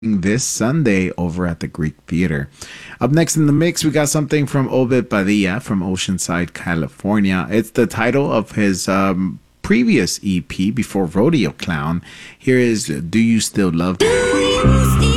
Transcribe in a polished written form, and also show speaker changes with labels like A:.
A: this Sunday over at the Greek Theater. Up next in the mix, we got something from Obed Padilla from Oceanside, California. It's the title of his previous EP before Rodeo Clown. Here is Do You Still Love Me?